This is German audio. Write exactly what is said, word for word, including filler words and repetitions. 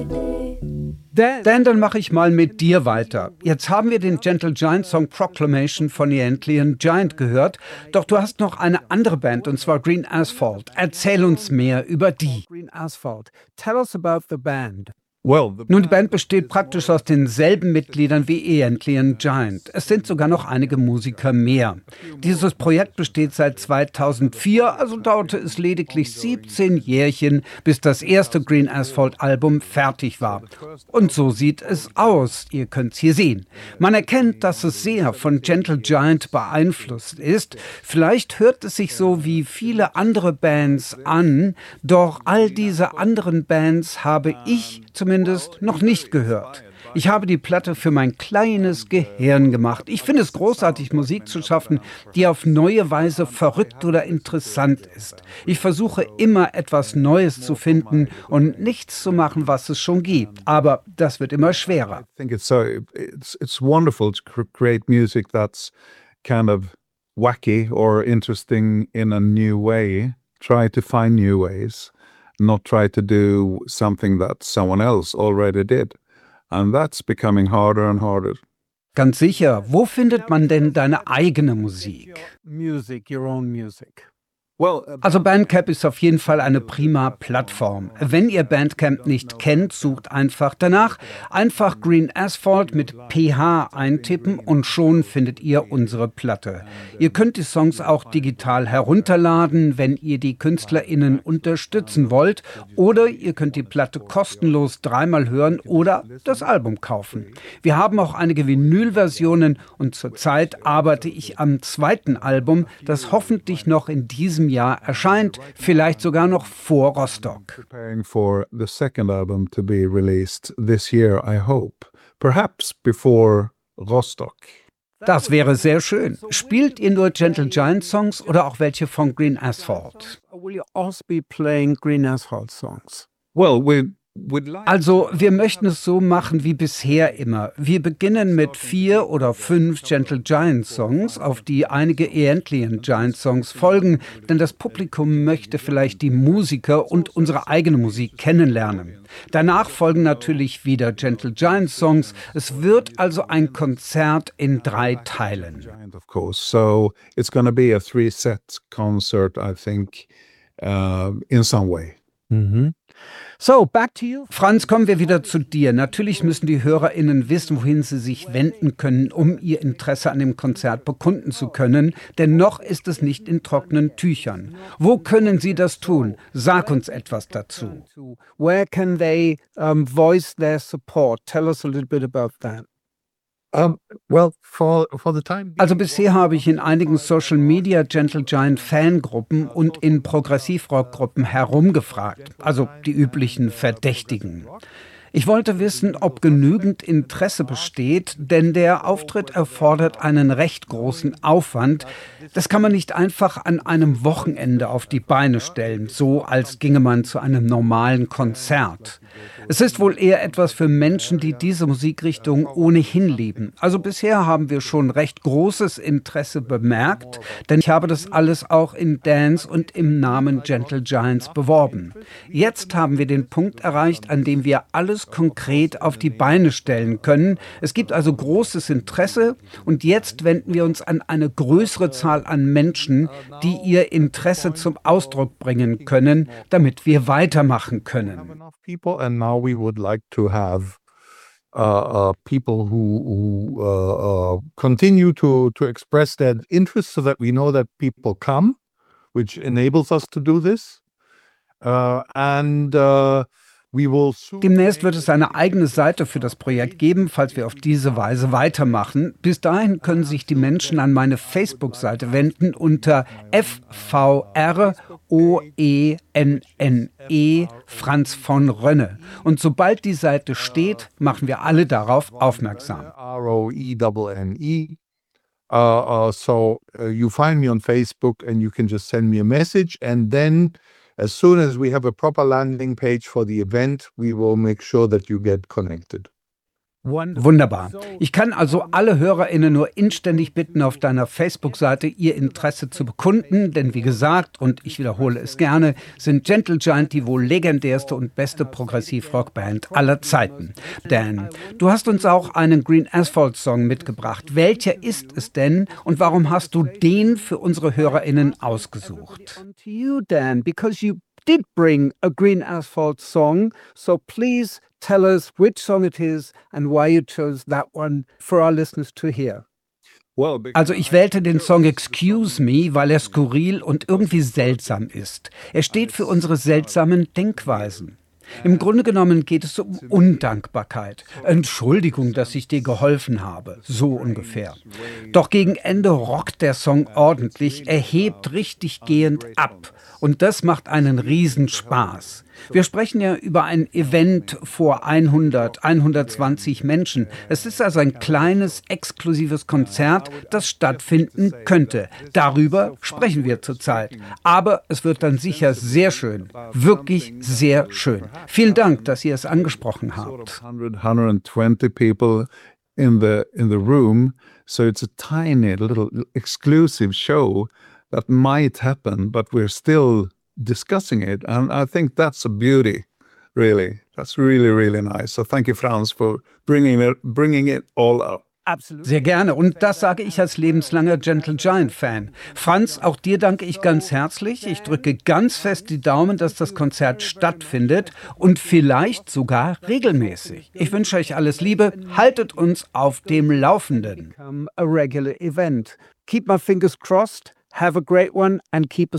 Dan, dann mache ich mal mit dir weiter. Jetzt haben wir den Gentle Giant Song Proclamation von The Antlion Giant gehört, doch du hast noch eine andere Band, und zwar Green Asphalt. Erzähl uns mehr über die. Green Asphalt. Tell us about the band. Nun, die Band besteht praktisch aus denselben Mitgliedern wie The Antlion Giant. Es sind sogar noch einige Musiker mehr. Dieses Projekt besteht seit zweitausendvier, also dauerte es lediglich siebzehn Jährchen, bis das erste Green Asphalt Album fertig war. Und so sieht es aus, ihr könnt's hier sehen. Man erkennt, dass es sehr von Gentle Giant beeinflusst ist. Vielleicht hört es sich so wie viele andere Bands an, doch all diese anderen Bands habe ich zumindest noch nicht gehört. Ich habe die Platte für mein kleines Gehirn gemacht. Ich finde es großartig, Musik zu schaffen, die auf neue Weise verrückt oder interessant ist. Ich versuche immer etwas Neues zu finden und nichts zu machen, was es schon gibt. Aber das wird immer schwerer. I think it's so it's it's wonderful to create music that's kind of wacky or interesting in a new way. Try to find new ways. Not try to do something that someone else already did. And that's becoming harder and harder. Ganz sicher. Wo findet man denn deine eigene Musik? Music, your own music. Also Bandcamp ist auf jeden Fall eine prima Plattform. Wenn ihr Bandcamp nicht kennt, sucht einfach danach. Einfach Green Asphalt mit P H eintippen und schon findet ihr unsere Platte. Ihr könnt die Songs auch digital herunterladen, wenn ihr die KünstlerInnen unterstützen wollt. Oder ihr könnt die Platte kostenlos dreimal hören oder das Album kaufen. Wir haben auch einige Vinylversionen und zurzeit arbeite ich am zweiten Album, das hoffentlich noch in diesem Jahr erscheint, vielleicht sogar noch vor Rostock. Preparing for the second album to be released this year, I hope. Perhaps before Rostock. Das wäre sehr schön. Spielt ihr nur Gentle Giant Songs oder auch welche von Green Asphalt? Will you also be playing Green Asphalt songs? Well, we Also, wir möchten es so machen wie bisher immer. Wir beginnen mit vier oder fünf Gentle Giant Songs, auf die einige The Antlion Giant Songs folgen, denn das Publikum möchte vielleicht die Musiker und unsere eigene Musik kennenlernen. Danach folgen natürlich wieder Gentle Giant Songs. Es wird also ein Konzert in drei Teilen. So it's going to be a three-set concert, I think, uh, in some way. Mhm. So, back to you. Franz, kommen wir wieder zu dir. Natürlich müssen die HörerInnen wissen, wohin sie sich wenden können, um ihr Interesse an dem Konzert bekunden zu können. Denn noch ist es nicht in trockenen Tüchern. Wo können sie das tun? Sag uns etwas dazu. Where can they um, voice their support? Tell us a little bit about that. Um, well, for, for the time Also bisher habe ich in einigen Social Media Gentle Giant Fangruppen und in Progressivrockgruppen herumgefragt, also die üblichen Verdächtigen. Ich wollte wissen, ob genügend Interesse besteht, denn der Auftritt erfordert einen recht großen Aufwand. Das kann man nicht einfach an einem Wochenende auf die Beine stellen, so als ginge man zu einem normalen Konzert. Es ist wohl eher etwas für Menschen, die diese Musikrichtung ohnehin lieben. Also bisher haben wir schon recht großes Interesse bemerkt, denn ich habe das alles auch in Dance und im Namen Gentle Giants beworben. Jetzt haben wir den Punkt erreicht, an dem wir alles konkret auf die Beine stellen können. Es gibt also großes Interesse und jetzt wenden wir uns an eine größere Zahl an Menschen, die ihr Interesse zum Ausdruck bringen können, damit wir weitermachen können. and now we would like to have uh, uh, people who, who uh, uh, continue to, to express their interest so that we know that people come, which enables us to do this. Uh, and uh, we will soon Demnächst wird es eine eigene Seite für das Projekt geben, falls wir auf diese Weise weitermachen. Bis dahin können sich die Menschen an meine Facebook-Seite wenden unter F V R O E N N E Franz von Rönne. Und sobald die Seite steht, machen wir alle darauf aufmerksam. R O E N N E. Uh, uh, so uh, you find me on Facebook and you can just send me a message, and then as soon as we have a proper landing page for the event, we will make sure that you get connected. Wunderbar. Ich kann also alle HörerInnen nur inständig bitten, auf deiner Facebook-Seite ihr Interesse zu bekunden, denn wie gesagt, und ich wiederhole es gerne, sind Gentle Giant die wohl legendärste und beste Progressiv-Rock-Band aller Zeiten. Dan, du hast uns auch einen Green Asphalt-Song mitgebracht. Welcher ist es denn und warum hast du den für unsere HörerInnen ausgesucht? To you, Dan, because you did bring a Green Asphalt song, so please tell us which song it is and why you chose that one for our listeners to hear. Also ich wählte den Song Excuse Me, weil er skurril und irgendwie seltsam ist. Er steht für unsere seltsamen Denkweisen. Im Grunde genommen geht es um Undankbarkeit. Entschuldigung, dass ich dir geholfen habe, so ungefähr. Doch gegen Ende rockt der Song ordentlich, er hebt richtig gehend ab. Und das macht einen Riesenspaß. Wir sprechen ja über ein Event vor hundert, hundertzwanzig Menschen. Es ist also ein kleines, exklusives Konzert, das stattfinden könnte. Darüber sprechen wir zurzeit. Aber es wird dann sicher sehr schön. Wirklich sehr schön. Vielen Dank, dass ihr es angesprochen habt. hundred, one hundred twenty people in the in the room, so it's a tiny little exclusive show that might happen, but we're still discussing it, and I think that's a beauty, really. That's really, really nice. So thank you, Franz, for bringing it, bringing it all up. Absolutely. Sehr gerne. Und das sage ich als lebenslanger Gentle Giant-Fan. Franz, auch dir danke ich ganz herzlich. Ich drücke ganz fest die Daumen, dass das Konzert stattfindet und vielleicht sogar regelmäßig. Ich wünsche euch alles Liebe. Haltet uns auf dem Laufenden. Become a regular event. Keep my fingers crossed. Have a great one and keep us